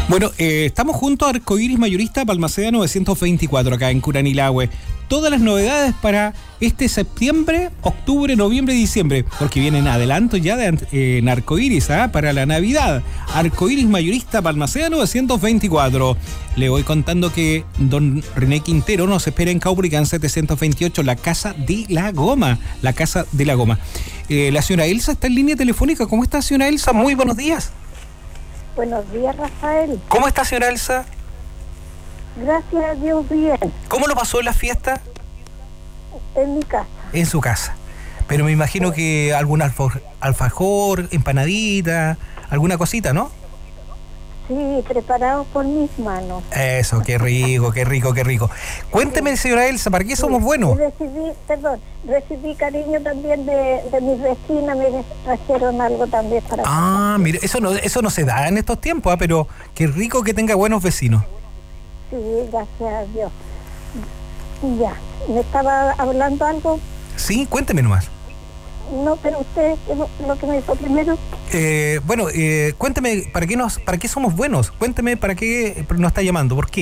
Bueno, estamos junto a Arcoiris Mayorista Balmaceda 924 acá en Curanilahue. Todas las novedades para este septiembre, octubre, noviembre y diciembre, porque vienen adelantos ya en Arcoiris, para la Navidad. Arcoiris Mayorista Balmaceda 924. Le voy contando que don René Quintero nos espera en Caupolicán 728, la Casa de la Goma. La Casa de la Goma. La señora Elsa está en línea telefónica. ¿Cómo está, señora Elsa? Muy buenos días. Buenos días, Rafael. ¿Cómo está, señora Elsa? Gracias a Dios, bien. ¿Cómo lo pasó en la fiesta? En mi casa. En su casa. Pero me imagino que algún alfajor, empanadita, alguna cosita, ¿no? Sí, preparado por mis manos. Eso, qué rico, qué rico, qué rico. Cuénteme, señora Elsa, ¿para qué somos buenos? Recibí cariño también de mis vecinas, me trajeron algo también para... Ah, mire, eso no se da en estos tiempos, pero qué rico que tenga buenos vecinos. Sí, gracias a Dios. Ya, ¿me estaba hablando algo? Sí, cuénteme nomás. No, pero usted, lo que me dijo primero... Cuénteme, ¿para qué somos buenos? Cuénteme, ¿para qué nos está llamando? ¿Por qué?